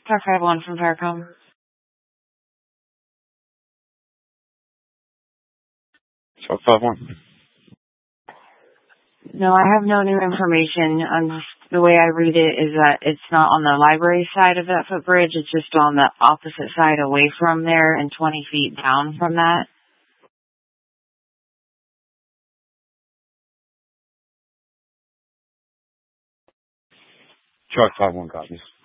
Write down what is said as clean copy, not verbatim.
Car 51 from Faircom. Truck 51. No, I have no new information. The way I read it is that it's not on the library side of that footbridge. It's just on the opposite side away from there and 20 feet down from that. Truck 51 copies.